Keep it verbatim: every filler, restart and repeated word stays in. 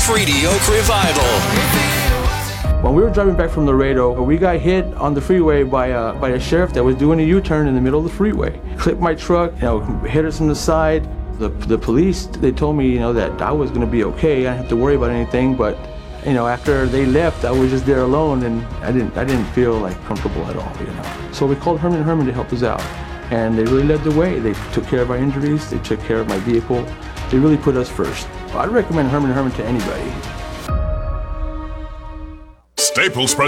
Treaty Oak Revival. When we were driving back from Laredo, we got hit on the freeway by a, by a sheriff that was doing a U-turn in the middle of the freeway. Clipped my truck, you know, hit us on the side. The, the police, they told me, you know, that I was going to be okay. I didn't have to worry about anything. But, you know, after they left, I was just there alone, and I didn't, I didn't feel like comfortable at all, you know. So we called Herman and Herman to help us out, and they really led the way. They took care of our injuries. They took care of my vehicle. They really put us first. I'd recommend Herman and Herman to anybody. Staples